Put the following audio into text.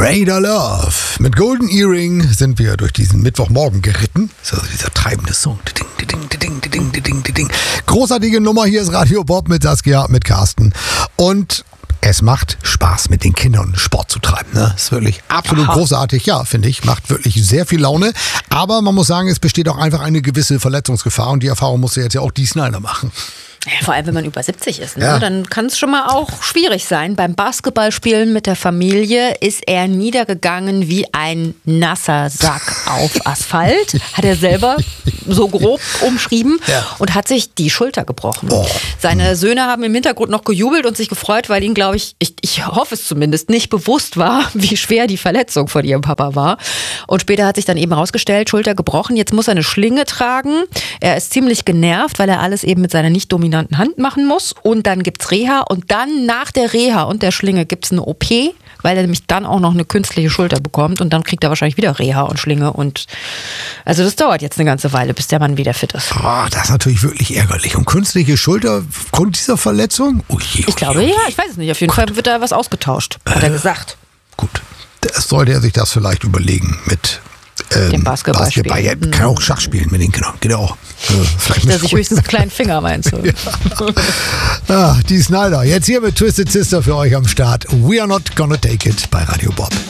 Radar Love. Mit Golden Earring sind wir durch diesen Mittwochmorgen geritten. Das ist also dieser treibende Song. Großartige Nummer. Hier ist Radio Bob mit Saskia, mit Carsten. Und es macht Spaß, mit den Kindern Sport zu treiben. Ne? Ist wirklich absolut großartig. Ja, finde ich. Macht wirklich sehr viel Laune. Aber man muss sagen, es besteht auch einfach eine gewisse Verletzungsgefahr. Und die Erfahrung musste jetzt ja auch die Snyder machen. Ja, vor allem, wenn man über 70 ist, ne? Ja. Dann kann es schon mal auch schwierig sein. Beim Basketballspielen mit der Familie ist er niedergegangen wie ein nasser Sack auf Asphalt. Hat er selber so grob umschrieben und hat sich die Schulter gebrochen. Seine Söhne haben im Hintergrund noch gejubelt und sich gefreut, weil ihnen, glaube ich hoffe es zumindest, nicht bewusst war, wie schwer die Verletzung von ihrem Papa war. Und später hat sich dann eben herausgestellt, Schulter gebrochen. Jetzt muss er eine Schlinge tragen. Er ist ziemlich genervt, weil er alles eben mit seiner nicht dominanten Hand machen muss. Und dann gibt's Reha. Und dann nach der Reha und der Schlinge gibt's eine OP, weil er nämlich dann auch noch eine künstliche Schulter bekommt. Und dann kriegt er wahrscheinlich wieder Reha und Schlinge. Und also das dauert jetzt eine ganze Weile, bis der Mann wieder fit ist. Das ist natürlich wirklich ärgerlich. Und künstliche Schulter aufgrund dieser Verletzung? Ich glaube, ja, ich weiß es nicht. Auf jeden Fall wird da was ausgetauscht, hat er gesagt. Gut. Sollte er sich das vielleicht überlegen mit dem Basketball spielen. Er kann auch Schach spielen mit den Kindern. Geht auch. Vielleicht dass ich höchstens einen kleinen Finger, meinst du? Die Snyder. Jetzt hier mit Twisted Sister für euch am Start. We are not gonna take it bei Radio Bob.